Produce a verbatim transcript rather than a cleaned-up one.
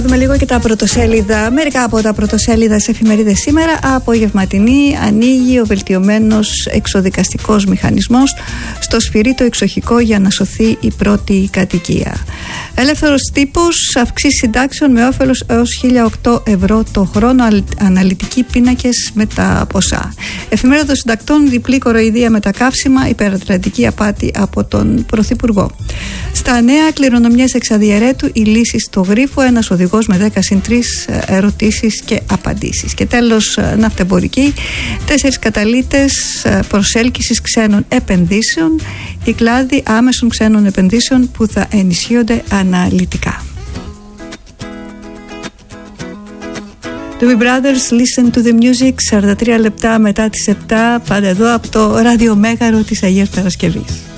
Δούμε λίγο και τα πρωτοσέλιδα. Μερικά από τα πρωτοσέλιδα σε εφημερίδες σήμερα. Απογευματινή, ανοίγει ο βελτιωμένος εξοδικαστικός μηχανισμός στο σφυρίτο εξοχικό για να σωθεί η πρώτη κατοικία. Ελεύθερος τύπος, αυξήσει συντάξεων με όφελος έως χίλια οκτώ ευρώ το χρόνο, αναλυτικοί πίνακες με τα ποσά. Εφημερίδα των συντακτών, διπλή κοροϊδία με τα καύσιμα, υπερατλαντική απάτη από τον Πρωθυπουργό. Στα νέα, κληρονομιές εξαδιαιρέτου, οι λύσεις στο γρίφο, ένας οδηγός με δέκα συν τρεις ερωτήσεις και απαντήσεις. Και τέλος, ναυτεμπορική, τέσσερις καταλύτες προσέλκυσης ξένων επενδύσεων, οι κλάδοι άμεσων ξένων επενδύσεων που θα ενισχύονται αναλυτικά. Doobie Brothers, Listen to the Music, σαράντα τρία λεπτά μετά τις επτά, πάντα εδώ από το ραδιομέγαρο της Αγίας Παρασκευής.